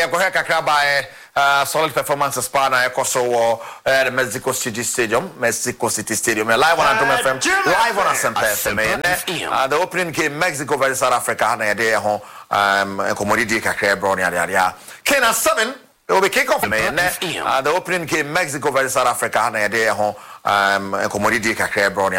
Yakohe kakra by solid performances partner Kosovo the Mexico City Stadium, Mexico City Stadium, live on Anthem FM, live on FM. The opening game Mexico versus South Africa na dey ho commodity kakra brown ya. Kena 7 it will be kick off the opening game Mexico versus South Africa na dey ho commodity kakra brown